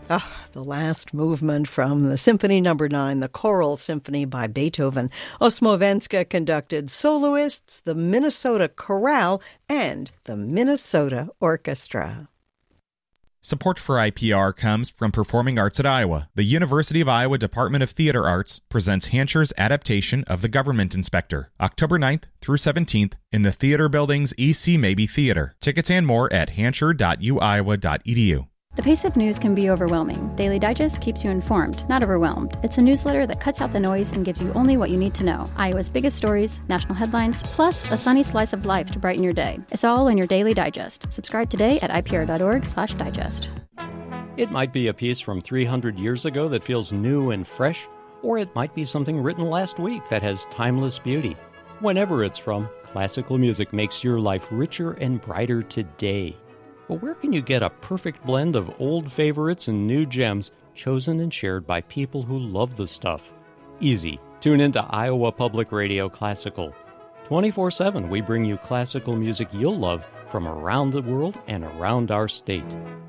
The last movement from the Symphony No. 9, the Choral Symphony by Beethoven. Osmovenska conducted soloists, the Minnesota Chorale, and the Minnesota Orchestra. Support for IPR comes from Performing Arts at Iowa. The University of Iowa Department of Theater Arts presents Hancher's adaptation of The Government Inspector, October 9th through 17th in the Theater Building's E.C. Mabee Theater. Tickets and more at hancher.uiowa.edu. The pace of news can be overwhelming. Daily Digest keeps you informed, not overwhelmed. It's a newsletter that cuts out the noise and gives you only what you need to know. Iowa's biggest stories, national headlines, plus a sunny slice of life to brighten your day. It's all in your Daily Digest. Subscribe today at ipr.org/digest. It might be a piece from 300 years ago that feels new and fresh, or it might be something written last week that has timeless beauty. Whenever it's from, classical music makes your life richer and brighter today. But where can you get a perfect blend of old favorites and new gems chosen and shared by people who love the stuff? Easy. Tune into Iowa Public Radio Classical. 24/7 we bring you classical music you'll love from around the world and around our state.